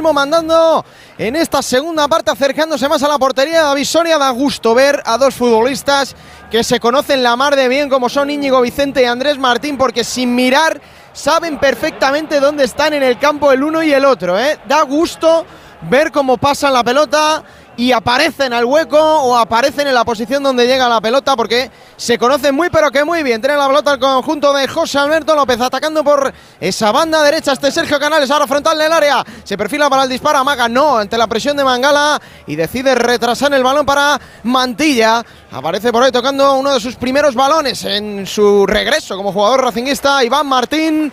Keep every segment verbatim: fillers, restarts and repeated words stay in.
mismo mandando en esta segunda parte, acercándose más a la portería de David Soria. Da gusto ver a dos futbolistas que se conocen la mar de bien, como son Íñigo Vicente y Andrés Martín, porque sin mirar saben perfectamente dónde están en el campo el uno y el otro, ¿eh? Da gusto ver cómo pasan la pelota y aparecen al hueco o aparecen en la posición donde llega la pelota, porque se conocen muy pero que muy bien. Tiene la pelota el conjunto de José Alberto López, atacando por esa banda derecha este Sergio Canales, ahora frontal del área, se perfila para el disparo, amaga, no, ante la presión de Mangala, y decide retrasar el balón para Mantilla. Aparece por ahí tocando uno de sus primeros balones en su regreso como jugador racinguista, Iván Martín,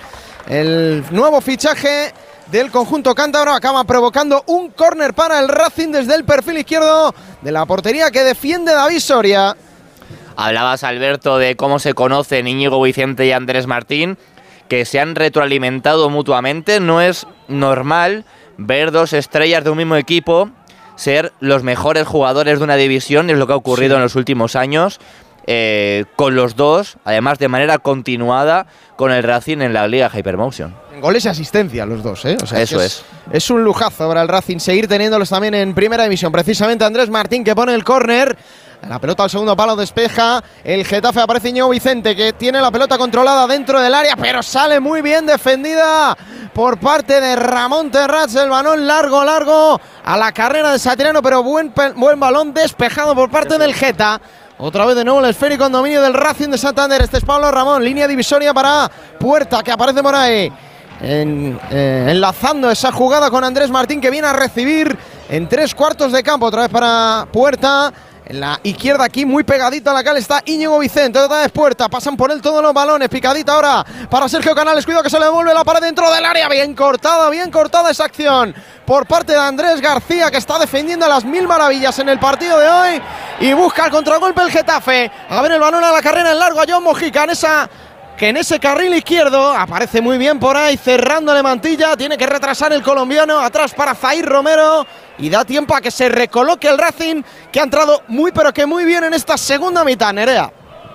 el nuevo fichaje del conjunto cántabro. Acaba provocando un córner para el Racing desde el perfil izquierdo de la portería que defiende David Soria. Hablabas, Alberto, de cómo se conocen Íñigo Vicente y Andrés Martín, que se han retroalimentado mutuamente. No es normal ver dos estrellas de un mismo equipo ser los mejores jugadores de una división, es lo que ha ocurrido sí. en los últimos años. Eh, con los dos, además de manera continuada, con el Racing en la Liga Hypermotion. Goles y asistencia los dos, ¿eh? O sea, Eso es, es. Es un lujazo para el Racing seguir teniéndolos también en primera división. Precisamente Andrés Martín, que pone el córner. La pelota al segundo palo, despeja el Getafe. Aparece Íñigo Vicente, que tiene la pelota controlada dentro del área, pero sale muy bien defendida por parte de Ramón Terrats. El balón largo, largo a la carrera de Satriano, pero buen, buen balón despejado por parte Eso. del Geta. Otra vez de nuevo el esférico en dominio del Racing de Santander. Este es Pablo Ramón, línea divisoria para Puerta, que aparece por ahí en, eh, enlazando esa jugada con Andrés Martín, que viene a recibir en tres cuartos de campo. Otra vez para Puerta. En la izquierda aquí, muy pegadito a la cal, está Íñigo Vicente, otra vez Puerta, pasan por él todos los balones, picadita ahora para Sergio Canales, cuidado que se le devuelve la pared dentro del área, bien cortada, bien cortada esa acción por parte de Andrés García, que está defendiendo a las mil maravillas en el partido de hoy, y busca el contragolpe el Getafe. A ver el balón a la carrera en largo a John Mojica, en esa... que en ese carril izquierdo aparece muy bien por ahí, cerrándole Mantilla, tiene que retrasar el colombiano, atrás para Zair Romero, y da tiempo a que se recoloque el Racing, que ha entrado muy pero que muy bien en esta segunda mitad, Nerea.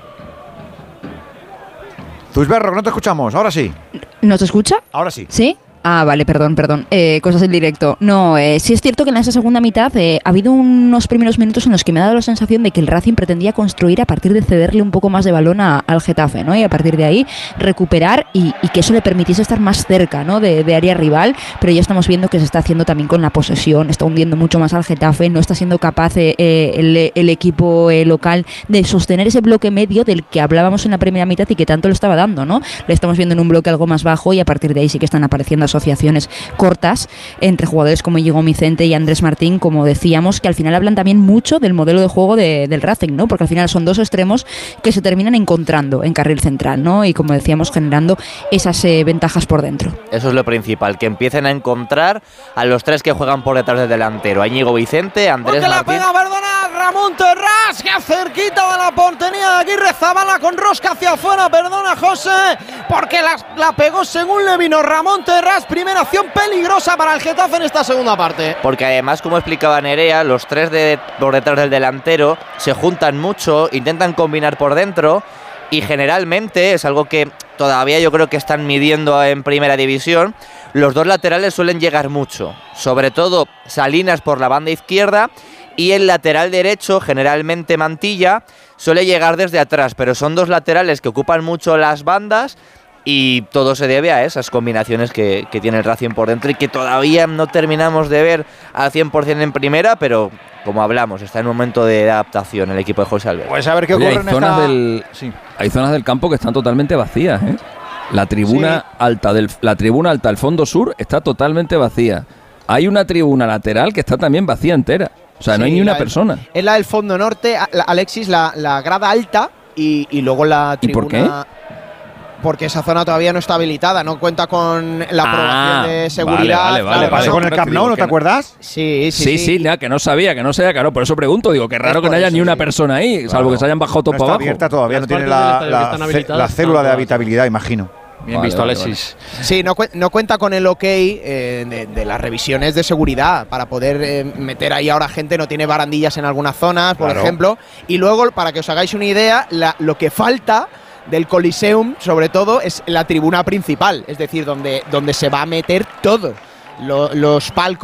Zuzberro, que no te escuchamos, ahora sí. ¿No te escucha? Ahora sí. ¿Sí? Ah, vale, perdón, perdón. Eh, cosas en directo. No, eh, sí es cierto que en esa segunda mitad eh, ha habido unos primeros minutos en los que me ha dado la sensación de que el Racing pretendía construir a partir de cederle un poco más de balón a, al Getafe, ¿no? Y a partir de ahí recuperar y, y que eso le permitiese estar más cerca, ¿no? De, de área rival, pero ya estamos viendo que se está haciendo también con la posesión, está hundiendo mucho más al Getafe, no está siendo capaz eh, el, el equipo eh, local de sostener ese bloque medio del que hablábamos en la primera mitad y que tanto lo estaba dando, ¿no? Le estamos viendo en un bloque algo más bajo y a partir de ahí sí que están apareciendo asociaciones cortas entre jugadores como Íñigo Vicente y Andrés Martín, como decíamos, que al final hablan también mucho del modelo de juego de, del Racing, ¿no? Porque al final son dos extremos que se terminan encontrando en carril central, ¿no? Y como decíamos, generando esas eh, ventajas por dentro. Eso es lo principal, que empiecen a encontrar a los tres que juegan por detrás del delantero, a Íñigo Vicente, Andrés Martín. La pega, perdona, Ramón Terrats, que cerquita de la portería de Aguirre Zabala, con rosca hacia afuera, perdona José, porque la, la pegó según le vino Ramón Terrats. Primera acción peligrosa para el Getafe en esta segunda parte. Porque además, como explicaba Nerea, los tres de, por detrás del delantero se juntan mucho, intentan combinar por dentro y generalmente, es algo que todavía yo creo que están midiendo en primera división, los dos laterales suelen llegar mucho, sobre todo Salinas por la banda izquierda y el lateral derecho, generalmente Mantilla, suele llegar desde atrás, pero son dos laterales que ocupan mucho las bandas. Y todo se debe a esas combinaciones que, que tiene el Racing por dentro y que todavía no terminamos de ver al cien por cien en primera, pero como hablamos, está en un momento de adaptación el equipo de José Alberto. Pues a ver qué ocurre. Oye, hay, en zonas esta... del, sí. hay zonas del campo que están totalmente vacías, ¿eh? La tribuna, sí. alta del, la tribuna alta del fondo sur está totalmente vacía. Hay una tribuna lateral que está también vacía entera. O sea, sí, no hay ni una del, persona. Es la del fondo norte, Alexis, la, la grada alta y, y luego la tribuna... ¿Y por qué? Porque esa zona todavía no está habilitada, no cuenta con la aprobación ah, de seguridad. Vale, vale, claro, vale, pasó con el Camp Nou, ¿no te acuerdas? Sí, sí, sí. Sí, sí, ya, que no sabía, que no sabía, claro, por eso pregunto, digo, que raro es que no haya eso, ni una sí. persona ahí, claro, salvo que se hayan bajado todo no para está abajo. abierta todavía, Las no tiene la, la, la, la célula de habitabilidad, imagino. Bien vale, visto, vale, Alexis. Vale. Sí, no, cu no cuenta con el ok eh, de, de las revisiones de seguridad para poder eh, meter ahí ahora gente, no tiene barandillas en algunas zonas, por claro. ejemplo. Y luego, para que os hagáis una idea, la, lo que falta del Coliseum, sobre todo, es la tribuna principal, es decir, donde, donde se va a meter todo, lo, los palcos.